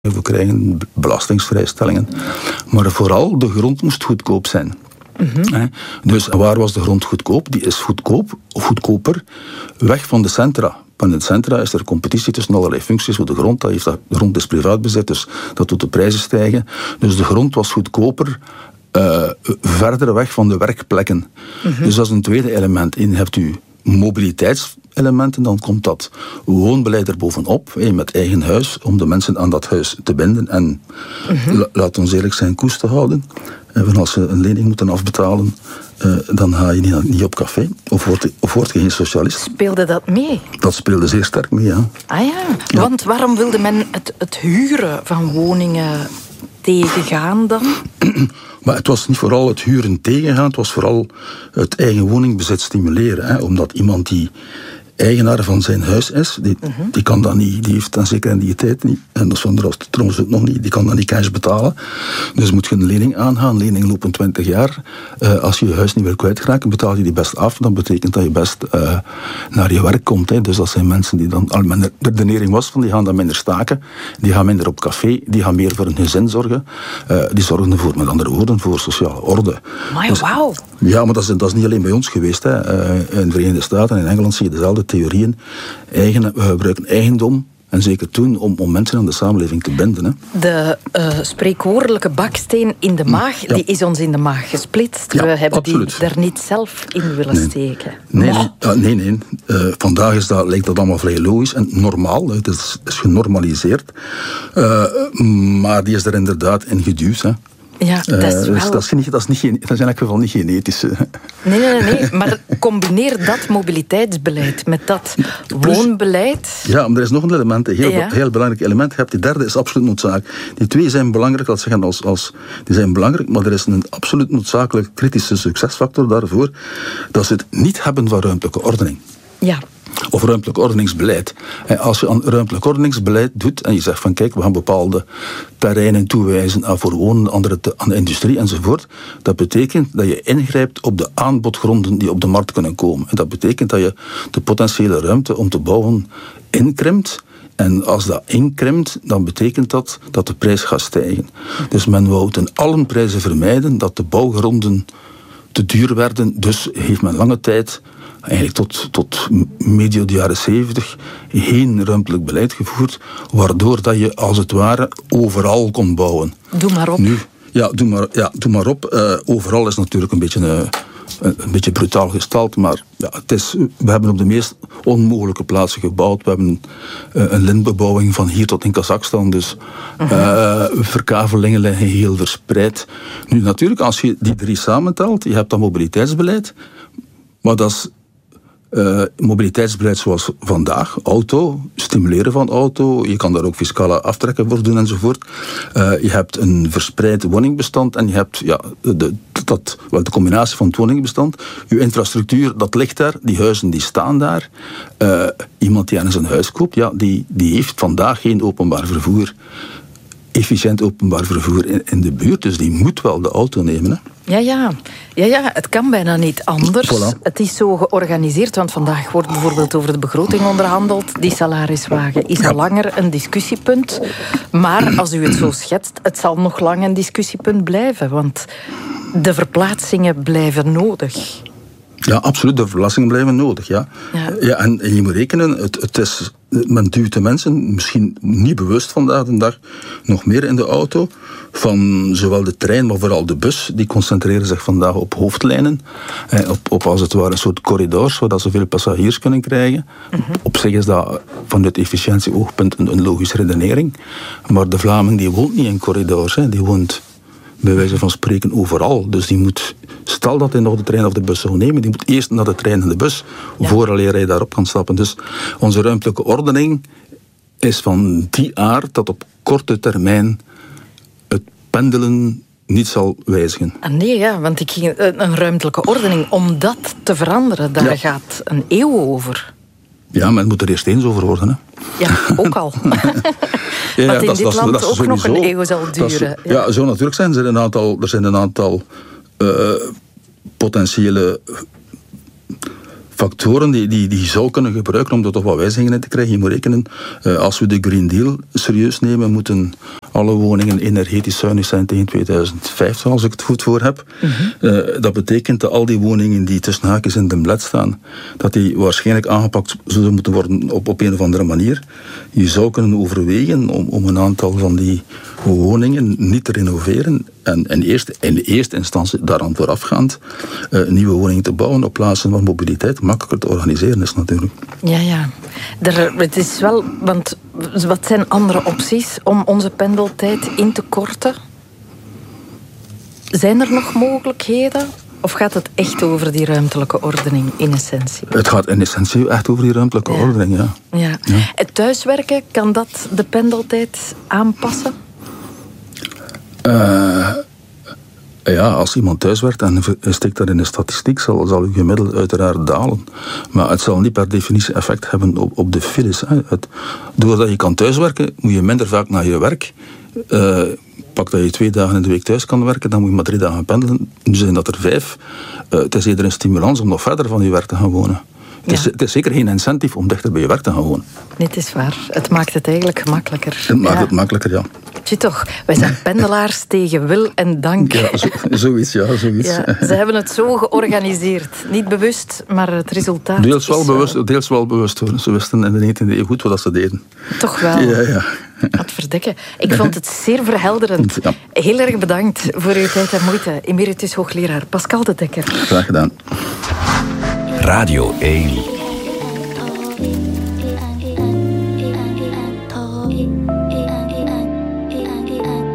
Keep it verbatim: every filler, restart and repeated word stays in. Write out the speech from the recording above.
we krijgen belastingsvrijstellingen. Maar vooral, de grond moest goedkoop zijn. Mm-hmm. Dus waar was de grond goedkoop? Die is goedkoop, of goedkoper, weg van de centra. In het centra is er competitie tussen allerlei functies voor de grond. Dat heeft dat, de grond is privaatbezit, dus dat doet de prijzen stijgen. Dus de grond was goedkoper, uh, verder weg van de werkplekken. Mm-hmm. Dus dat is een tweede element. In hebt u mobiliteitselementen, dan komt dat woonbeleid er bovenop, eh, met eigen huis, om de mensen aan dat huis te binden en, mm-hmm. la, laat ons eerlijk zijn, koest te houden. En als ze een lening moeten afbetalen, uh, dan ga je niet, niet op café. Of word, of word je geen socialist. Speelde dat mee? Dat speelde zeer sterk mee, ja. Ah ja, ja. Want waarom wilde men het, het huren van woningen tegengaan dan? Maar het was niet vooral het huren tegengaan, het was vooral het eigen woningbezit stimuleren. Hè, omdat iemand die eigenaar van zijn huis is, die, uh-huh. die kan dat niet, die heeft dan zeker in die tijd niet, en dat is van de rest trouwens ook nog niet, die kan dat niet cash betalen. Dus moet je een lening aangaan, lening loopt twintig jaar. Uh, als je je huis niet wil kwijtraken, betaal je die best af, dan betekent dat je best uh, naar je werk komt. Hè. Dus dat zijn mensen die dan, al mijn redenering was van, die gaan dan minder staken, die gaan minder op café, die gaan meer voor hun gezin zorgen, uh, die zorgen ervoor, met andere woorden, voor sociale orde. Maar dus, wauw. Ja, maar dat is, dat is niet alleen bij ons geweest. Hè. Uh, in de Verenigde Staten en in Engeland zie je dezelfde theorieën. Eigen, we gebruiken eigendom, en zeker toen, om, om mensen aan de samenleving te binden. Hè. De uh, spreekwoordelijke baksteen in de maag, ja. die is ons in de maag gesplitst. Ja, we hebben absoluut. die er niet zelf in willen nee. steken. Nee, nee, ja, nee. nee. Uh, vandaag is dat, lijkt dat allemaal vrij logisch en normaal. Het is, is genormaliseerd. Uh, maar die is er inderdaad in geduwd. Hè. Ja, dat is wel... Uh, dat, is niet, dat, is niet, dat is in elk geval niet genetisch. Nee, nee, nee. Maar combineer dat mobiliteitsbeleid met dat Plus, woonbeleid. Ja, maar er is nog een element, een heel, ja. heel belangrijk element. Je hebt die derde is absoluut noodzakelijk. Die twee zijn belangrijk, laat zeggen, als, als, die zijn belangrijk, maar er is een absoluut noodzakelijk kritische succesfactor daarvoor. Dat is het niet hebben van ruimtelijke ordening. Ja. Of ruimtelijk ordeningsbeleid. Als je aan ruimtelijk ordeningsbeleid doet en je zegt van kijk, we gaan bepaalde terreinen toewijzen aan voor wonen, andere te, aan de industrie enzovoort, dat betekent dat je ingrijpt op de aanbodgronden die op de markt kunnen komen. En dat betekent dat je de potentiële ruimte om te bouwen inkrimpt. En als dat inkrimpt, dan betekent dat dat de prijs gaat stijgen. Dus men wou ten allen prijzen vermijden dat de bouwgronden te duur werden. Dus heeft men lange tijd, eigenlijk tot, tot medio de jaren zeventig, geen ruimtelijk beleid gevoerd, waardoor dat je als het ware overal kon bouwen. Doe maar op. Nu, ja, doe maar, ja, doe maar op. Uh, overal is natuurlijk een beetje, uh, een beetje brutaal gestald, maar ja, het is, we hebben op de meest onmogelijke plaatsen gebouwd. We hebben uh, een lintbebouwing van hier tot in Kazachstan, dus uh, verkavelingen liggen heel verspreid. Nu natuurlijk, als je die drie samentelt, je hebt dat mobiliteitsbeleid, maar dat is Uh, mobiliteitsbeleid zoals vandaag, auto, stimuleren van auto, je kan daar ook fiscale aftrekken voor doen enzovoort. Uh, je hebt een verspreid woningbestand en je hebt ja, de, dat, wel, de combinatie van het woningbestand. Je infrastructuur, dat ligt daar, die huizen die staan daar. Uh, iemand die aan zijn huis koopt, ja, die, die heeft vandaag geen openbaar vervoer. Efficiënt openbaar vervoer in, in de buurt, dus die moet wel de auto nemen. Hè. Ja, ja. ja, ja, het kan bijna niet anders. Voilà. Het is zo georganiseerd, want vandaag wordt bijvoorbeeld over de begroting onderhandeld. Die salariswagen is al ja. langer een discussiepunt. Maar als u het zo schetst, het zal nog lang een discussiepunt blijven, want de verplaatsingen blijven nodig. Ja, absoluut. De verplaatsingen blijven nodig, ja. ja. ja en, en je moet rekenen, het, het is, men duwt de mensen, misschien niet bewust vandaag de dag, nog meer in de auto. Van zowel de trein, maar vooral de bus. Die concentreren zich vandaag op hoofdlijnen. Eh, op, op als het ware een soort corridors, zodat ze veel passagiers kunnen krijgen. Mm-hmm. Op zich is dat vanuit efficiëntieoogpunt een, een logische redenering. Maar de Vlaming die woont niet in corridors, hè. Die woont bij wijze van spreken overal. Dus die moet, stel dat hij nog de trein of de bus zou nemen, die moet eerst naar de trein en de bus, ja. vooraleer hij daarop kan stappen. Dus onze ruimtelijke ordening is van die aard dat op korte termijn het pendelen niet zal wijzigen. Ah, nee, ja, want ik ging, een ruimtelijke ordening, om dat te veranderen, daar ja. gaat een eeuw over. Ja, maar het moet er eerst eens over worden. Hè. Ja, ook al. ja, Wat in dat, dit dat, land dat ook sowieso, nog een eeuw zal duren. Is, ja. ja, zo natuurlijk zijn er een aantal, er zijn een aantal uh, potentiële factoren die, die, die je zou kunnen gebruiken om er toch wat wijzigingen in te krijgen. Je moet rekenen, uh, als we de Green Deal serieus nemen, moeten alle woningen energetisch zuinig zijn tegen tweeduizend vijftig, als ik het goed voor heb. Mm-hmm. Uh, dat betekent dat al die woningen die tussen haakjes in de blad staan, dat die waarschijnlijk aangepakt zullen moeten worden op, op een of andere manier. Je zou kunnen overwegen om, om een aantal van die woningen niet te renoveren en in eerste, in de eerste instantie daaraan voorafgaand uh, nieuwe woningen te bouwen op plaatsen waar mobiliteit makkelijker te organiseren is natuurlijk. Ja, ja. Er, het is wel, want wat zijn andere opties om onze pendeltijd in te korten? Zijn er nog mogelijkheden? Of gaat het echt over die ruimtelijke ordening in essentie? Het gaat in essentie echt over die ruimtelijke ja. ordening, ja. ja. ja. Het thuiswerken, kan dat de pendeltijd aanpassen? Uh, ja, als iemand thuiswerkt en steekt dat in de statistiek, zal, zal uw gemiddelde uiteraard dalen. Maar het zal niet per definitie effect hebben op, op de files. Hè. Het, doordat je kan thuiswerken, moet je minder vaak naar je werk. Uh, pak dat je twee dagen in de week thuis kan werken, dan moet je maar drie dagen pendelen. Nu zijn dat er vijf. Uh, het is eerder een stimulans om nog verder van je werk te gaan wonen. Het is, ja. het is zeker geen incentive om dichter bij je werk te gaan wonen. Dit is waar. Het maakt het eigenlijk gemakkelijker. Het maakt ja. het makkelijker, ja. Zie toch, wij zijn pendelaars tegen wil en dank. Ja, zo, zoiets, ja. Zoiets. Ja, ze hebben het zo georganiseerd. Niet bewust, maar het resultaat deels wel is... Bewust, deels wel bewust, hoor. Ze wisten in de negentiende eeuw goed wat ze deden. Toch wel. Ja, ja. Wat verdikken. Ik vond het zeer verhelderend. Ja. Heel erg bedankt voor uw tijd en moeite. Emeritus hoogleraar Pascal de Dekker. Graag gedaan. Radio één.